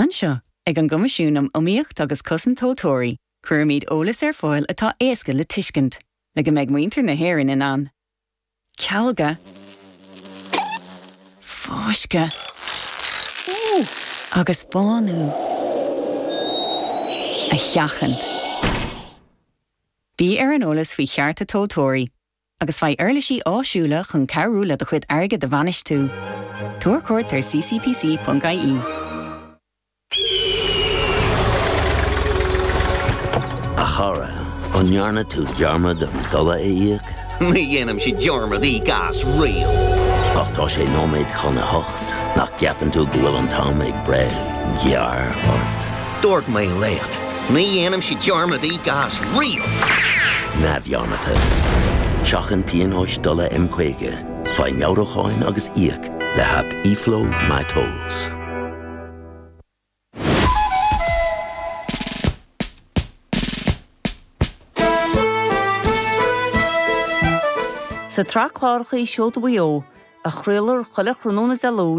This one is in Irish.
Anseo, ag an gcumasisiúnam iomaíocht agus cosan tótóirí, chuir míad eolas ar fáil atá éasca le tuiscint, le go mbeidh muintir na hÉireann in ann. Cealga. Fáisce. Agus bánú. A cheachant. Bí ar an eolas faoi chearta tótóirí, agus fai airlisí áisiúla chun cearúla do chuid airge de bhanis tú. Tuair cuairt ar ccpc.ie. A chara, an nearna tú dearmad an dula éiag? Mi dhéanam si dearmad í gas rial. Ach tá sé nóméid chuna hocht, nach ceapan tú go bhfuil an tám ag bre, gear ort. Dúirt mé lécht, mi dhéanam si dearmad í gas rial. Na bhearnata. Seachan píonóis dula M-Quaige, fai meabhracháin agus íoc le hab E-Flow My Tolls. Sa trach chláirchaí seolta buo, a chréalar chuile chrúnónas de ló